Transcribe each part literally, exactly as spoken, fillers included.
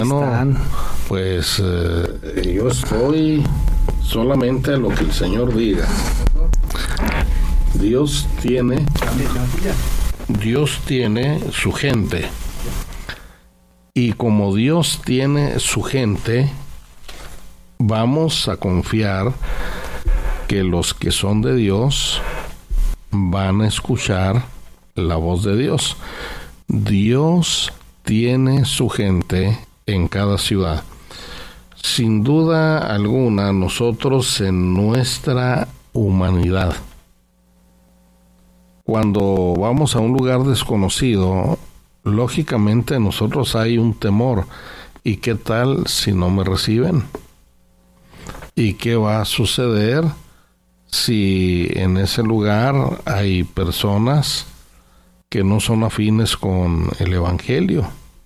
Bueno, están? Pues eh, yo estoy solamente a lo que el Señor diga. Dios tiene, Dios tiene su gente. Y como Dios tiene su gente, vamos a confiar que los que son de Dios van a escuchar la voz de Dios. Dios tiene su gente en cada ciudad. Sin duda alguna, nosotros en nuestra humanidad, cuando vamos a un lugar desconocido, lógicamente en nosotros hay un temor. ¿Y qué tal si no me reciben? ¿Y qué va a suceder si en ese lugar hay personas que no son afines con el Evangelio?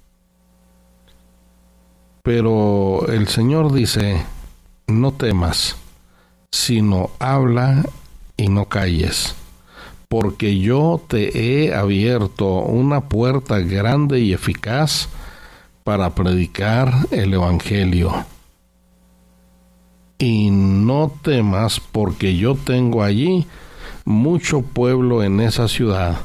Pero el Señor dice, no temas, sino habla y no calles, porque yo te he abierto una puerta grande y eficaz para predicar el Evangelio. Y no temas, porque yo tengo allí mucho pueblo en esa ciudad,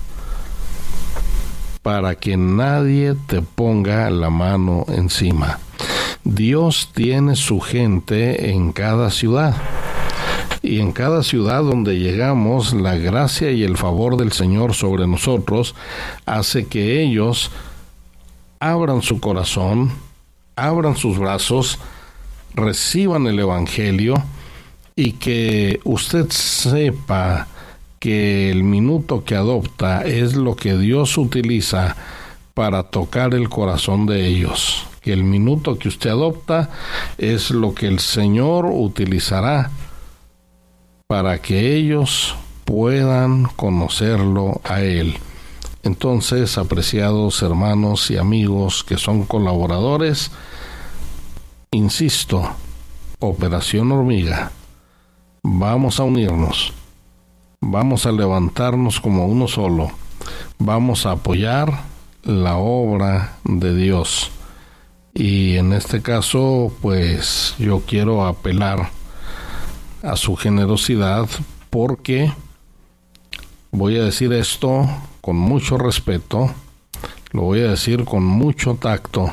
para que nadie te ponga la mano encima. Dios tiene su gente en cada ciudad. Y en cada ciudad donde llegamos, la gracia y el favor del Señor sobre nosotros hace que ellos abran su corazón, abran sus brazos, reciban el Evangelio, y que usted sepa que el minuto que adopta es lo que Dios utiliza para tocar el corazón de ellos. Que el minuto que usted adopta es lo que el Señor utilizará para que ellos puedan conocerlo a Él. Entonces, apreciados hermanos y amigos que son colaboradores, insisto, Operación Hormiga, vamos a unirnos, vamos a levantarnos como uno solo, vamos a apoyar la obra de Dios. Y en este caso, pues yo quiero apelar a su generosidad, porque voy a decir esto con mucho respeto, lo voy a decir con mucho tacto.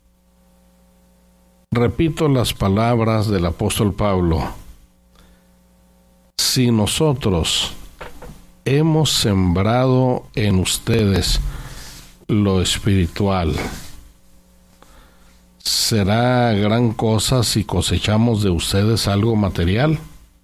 Repito las palabras del apóstol Pablo: si nosotros hemos sembrado en ustedes lo espiritual, ¿será gran cosa si cosechamos de ustedes algo material?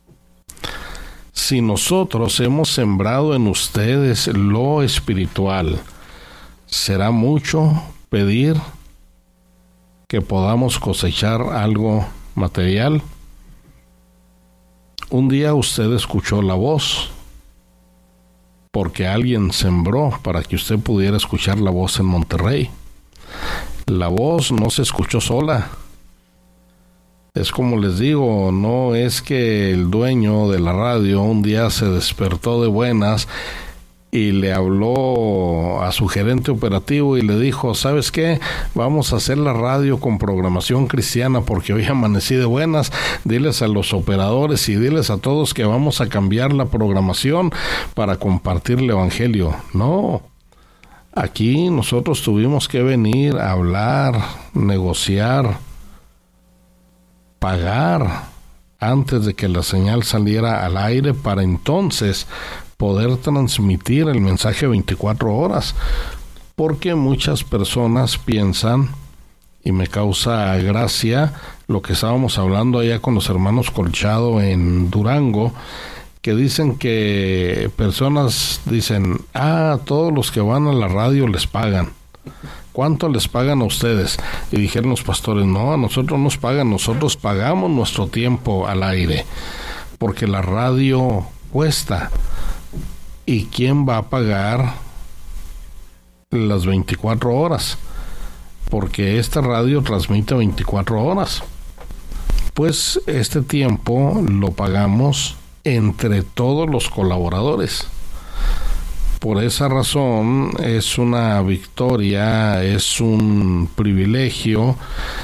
Si nosotros hemos sembrado en ustedes lo espiritual, ¿será mucho pedir que podamos cosechar algo material? Un día usted escuchó la voz, porque alguien sembró para que usted pudiera escuchar la voz en Monterrey. La voz no se escuchó sola. Es como les digo, no es que el dueño de la radio un día se despertó de buenas y le habló a su gerente operativo y le dijo: ¿sabes qué? Vamos a hacer la radio con programación cristiana porque hoy amanecí de buenas. Diles a los operadores y diles a todos que vamos a cambiar la programación para compartir el Evangelio. No. Aquí nosotros tuvimos que venir a hablar, negociar, pagar antes de que la señal saliera al aire, para entonces poder transmitir el mensaje veinticuatro horas. Porque muchas personas piensan, y me causa gracia lo que estábamos hablando allá con los hermanos Colchado en Durango, que dicen que personas dicen: ah, todos los que van a la radio les pagan. ¿Cuánto les pagan a ustedes? Y dijeron los pastores: no, a nosotros nos pagan, nosotros pagamos nuestro tiempo al aire, porque la radio cuesta. ¿Y quién va a pagar las veinticuatro horas? Porque esta radio transmite veinticuatro horas. Pues este tiempo lo pagamos entre todos los colaboradores. Por esa razón es una victoria, es un privilegio